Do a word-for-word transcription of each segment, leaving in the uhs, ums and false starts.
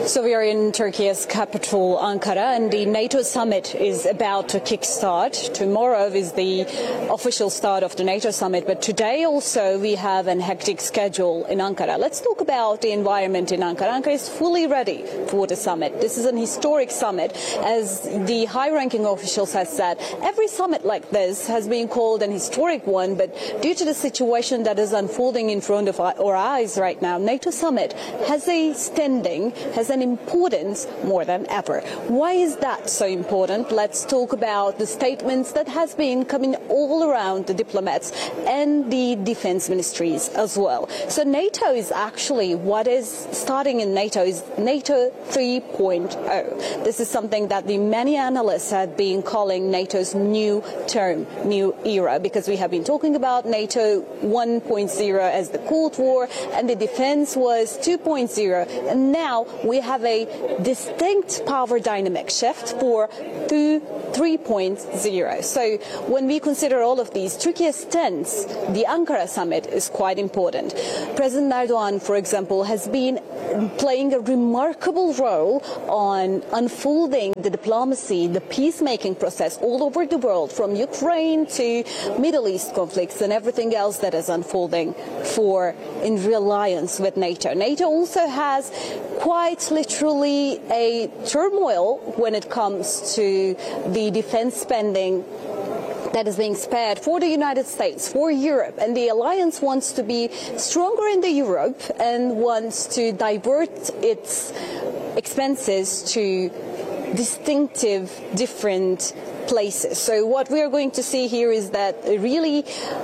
So we are in Turkey's capital, Ankara, and the NATO summit is about to kickstart. Tomorrow is the official start of the NATO summit, but today also we have a hectic schedule in Ankara. Let's talk about the environment in Ankara. Ankara is fully ready for the summit. This is an historic summit, as the high-ranking officials have said. Every summit like this has been called an historic one, but due to the situation that is unfolding in front of our eyes right now, NATO summit has a standing, has an importance more than ever. Why is that so important? Let's talk about the statements that has been coming all around the diplomats and the defense ministries as well. So NATO is actually, what is starting in NATO is NATO three point oh. This is something that the many analysts have been calling NATO's new term, new era, because we have been talking about NATO one point oh as the Cold War, and the defense was two point oh, and now we have a distinct power dynamic shift for three point oh. So when we consider all of these, Turkey's stance, the Ankara summit is quite important. President Erdogan, for example, has been playing a remarkable role on unfolding the diplomacy, the peacemaking process all over the world, from Ukraine to Middle East conflicts and everything else that is unfolding for in reliance with NATO. NATO also has quite literally a turmoil when it comes to the defense spending that is being spared for the United States, for Europe, and the alliance wants to be stronger in the Europe and wants to divert its expenses to distinctive, different places. So what we are going to see here is that a really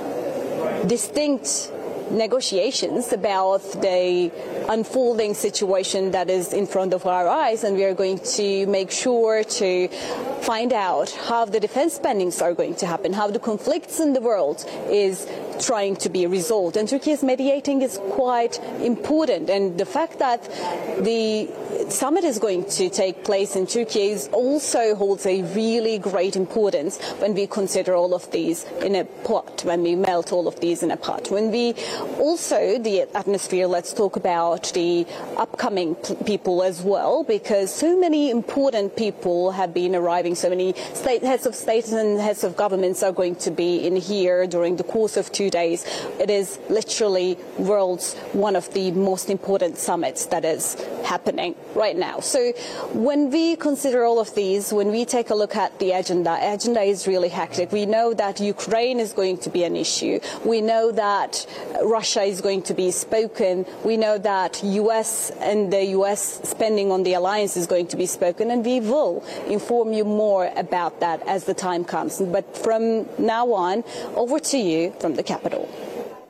distinct negotiations about the unfolding situation that is in front of our eyes, and we are going to make sure to find out how the defense spendings are going to happen, how the conflicts in the world is trying to be resolved. And Turkey's mediating is quite important, and the fact that the summit is going to take place in Turkey is also holds a really great importance when we consider all of these in a pot, when we melt all of these in a pot. When we also, the atmosphere, let's talk about the upcoming people as well, because so many important people have been arriving, so many state, heads of states and heads of governments are going to be in here during the course of two days. It is literally world's one of the most important summits that is happening right now. So when we consider all of these, when we take a look at the agenda, agenda is really hectic. We know that Ukraine is going to be an issue. We know that Russia is going to be spoken. We know that U S and the U S spending on the alliance is going to be spoken, and we will inform you more about that as the time comes. But from now on, over to you from the capital.